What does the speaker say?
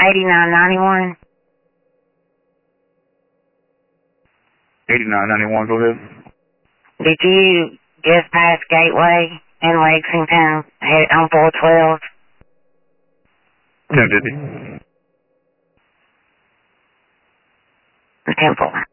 8991. 8991, go ahead. Did you just pass Gateway in Lexington on 412? No, did he? Temple.